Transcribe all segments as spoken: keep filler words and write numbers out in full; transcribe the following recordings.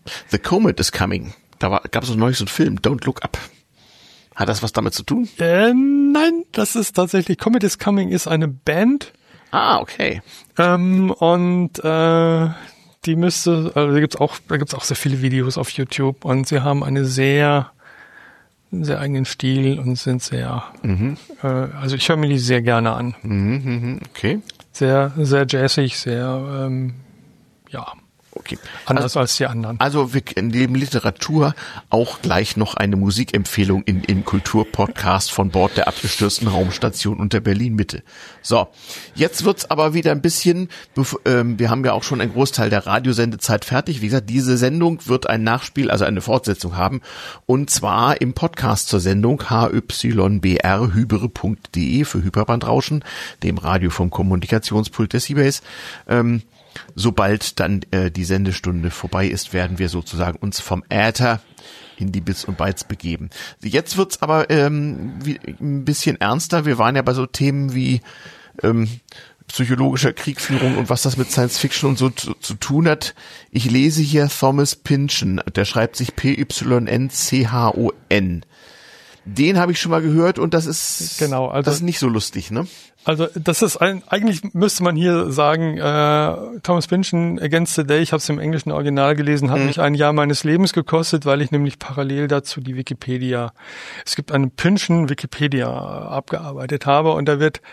The Comet is Coming. Da war, gab es noch neulich so einen Film, Don't Look Up. Hat das was damit zu tun? Äh, nein, das ist tatsächlich, Comet is Coming ist eine Band. Ah, okay. Ähm, und äh, die müsste, also da gibt's auch, da gibt's auch sehr viele Videos auf YouTube und sie haben eine sehr, sehr eigenen Stil und sind sehr, mhm. äh, also ich höre mir die sehr gerne an. Mhm, okay. Sehr, sehr jazzig, sehr, ähm, ja. Okay. Anders also, als die anderen. Also wir neben Literatur auch gleich noch eine Musikempfehlung in, in Kulturpodcast von Bord der abgestürzten Raumstation unter Berlin-Mitte. So, jetzt wird's aber wieder ein bisschen, ähm, wir haben ja auch schon einen Großteil der Radiosendezeit fertig. Wie gesagt, diese Sendung wird ein Nachspiel, also eine Fortsetzung haben. Und zwar im Podcast zur Sendung h y b r hybere punkt d e für Hyperbandrauschen, dem Radio vom Kommunikationspult der Seabase. Ähm, Sobald dann äh, die Sendestunde vorbei ist, werden wir sozusagen uns vom Äther in die Bits und Bytes begeben. Jetzt wird's aber ähm, wie, ein bisschen ernster. Wir waren ja bei so Themen wie ähm, psychologischer Kriegführung und was das mit Science Fiction und so zu, zu tun hat. Ich lese hier Thomas Pynchon, der schreibt sich P Y N C H O N. Den habe ich schon mal gehört und das ist, genau, also, das ist nicht so lustig, ne? Also das ist ein, eigentlich müsste man hier sagen, äh, Thomas Pynchon Against the Day, ich habe es im englischen Original gelesen, hat mhm. mich ein Jahr meines Lebens gekostet, weil ich nämlich parallel dazu die Wikipedia, es gibt eine Pynchon Wikipedia abgearbeitet habe und da wird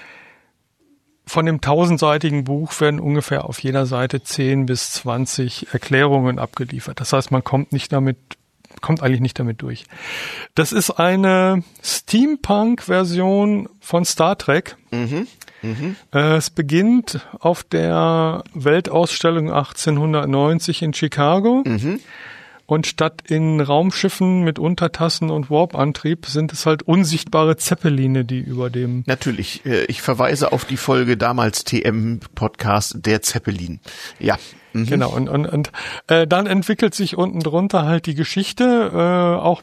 von dem tausendseitigen Buch werden ungefähr auf jeder Seite zehn bis zwanzig Erklärungen abgeliefert. Das heißt, man kommt nicht damit kommt eigentlich nicht damit durch. Das ist eine Steampunk-Version von Star Trek. Mhm. Mhm. Äh, es beginnt auf der Weltausstellung achtzehnhundertneunzig in Chicago. Mhm. Und statt in Raumschiffen mit Untertassen und Warp-Antrieb sind es halt unsichtbare Zeppeline, die über dem... Natürlich. Ich verweise auf die Folge damals T M-Podcast Der Zeppelin. Ja. Mhm. Genau, und, und, und äh, dann entwickelt sich unten drunter halt die Geschichte, äh, auch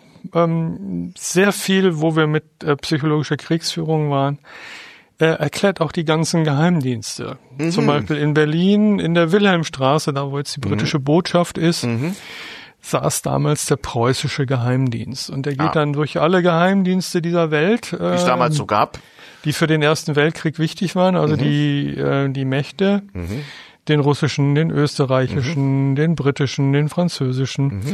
ähm, sehr viel, wo wir mit äh, psychologischer Kriegsführung waren, äh, erklärt auch die ganzen Geheimdienste. Mhm. Zum Beispiel in Berlin, in der Wilhelmstraße, da wo jetzt die britische mhm. Botschaft ist, mhm. saß damals der preußische Geheimdienst. Und der geht ah. dann durch alle Geheimdienste dieser Welt. Äh, Wie es damals so gab. Die für den Ersten Weltkrieg wichtig waren, also mhm. die, äh, die Mächte. Mhm. Den russischen, den österreichischen, mhm. den britischen, den französischen. Mhm.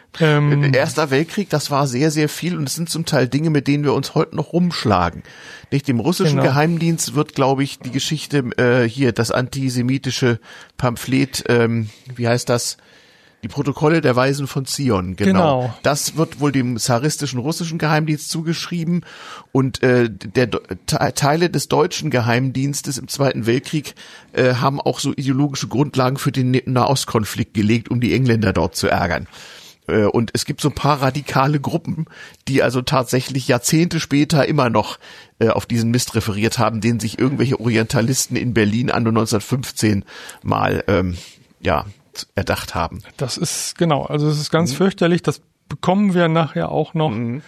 Ähm, Erster Weltkrieg, das war sehr, sehr viel und es sind zum Teil Dinge, mit denen wir uns heute noch rumschlagen. Nicht dem russischen genau. Geheimdienst wird, glaube ich, die Geschichte äh, hier, das antisemitische Pamphlet, ähm, wie heißt das? Die Protokolle der Weisen von Zion, genau. genau. Das wird wohl dem zaristischen russischen Geheimdienst zugeschrieben und äh, der Te- Teile des deutschen Geheimdienstes im Zweiten Weltkrieg äh, haben auch so ideologische Grundlagen für den Nahostkonflikt gelegt, um die Engländer dort zu ärgern. Äh, und es gibt so ein paar radikale Gruppen, die also tatsächlich Jahrzehnte später immer noch äh, auf diesen Mist referiert haben, denen sich irgendwelche Orientalisten in Berlin anno neunzehnhundertfünfzehn mal, ähm, ja, erdacht haben. Das ist, genau, also es ist ganz mhm. fürchterlich, das bekommen wir nachher auch noch. Mhm.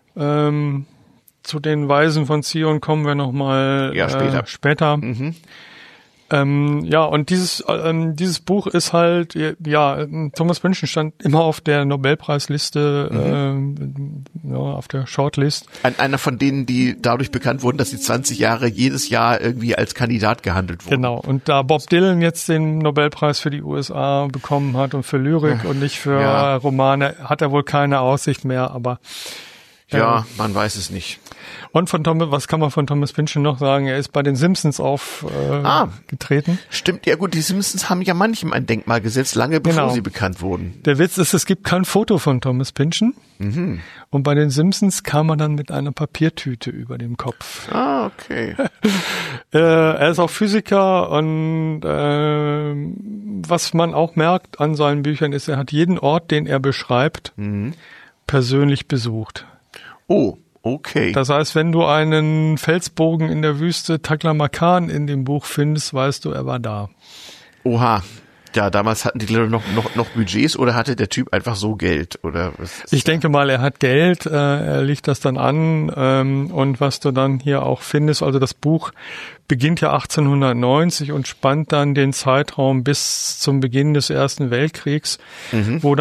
Ähm, zu den Weisen von Zion kommen wir noch mal ja, später. Äh, später. Mhm. Ähm, ja, und dieses ähm, dieses Buch ist halt, ja, Thomas Pynchon stand immer auf der Nobelpreisliste, mhm. äh, ja, auf der Shortlist. Ein, einer von denen, die dadurch bekannt wurden, dass sie zwanzig Jahre jedes Jahr irgendwie als Kandidat gehandelt wurden. Genau, und da Bob Dylan jetzt den Nobelpreis für die U S A bekommen hat und für Lyrik und nicht für ja. Romane, hat er wohl keine Aussicht mehr, aber ja, äh, man weiß es nicht. Und von Thomas, was kann man von Thomas Pynchon noch sagen? Er ist bei den Simpsons aufgetreten. Äh, ah, getreten. Stimmt, ja gut, die Simpsons haben ja manchem ein Denkmal gesetzt, lange bevor genau. sie bekannt wurden. Der Witz ist, es gibt kein Foto von Thomas Pynchon. Mhm. Und bei den Simpsons kam er dann mit einer Papiertüte über dem Kopf. Ah, okay. äh, er ist auch Physiker und äh, was man auch merkt an seinen Büchern ist, er hat jeden Ort, den er beschreibt, mhm. persönlich besucht. Oh, okay. Das heißt, wenn du einen Felsbogen in der Wüste Taklamakan in dem Buch findest, weißt du, er war da. Oha. Ja, damals hatten die Leute noch, noch, noch Budgets oder hatte der Typ einfach so Geld? Oder was? Ich denke mal, er hat Geld, äh, er legt das dann an ähm, und was du dann hier auch findest, also das Buch beginnt ja achtzehnhundertneunzig und spannt dann den Zeitraum bis zum Beginn des Ersten Weltkriegs, mhm. wo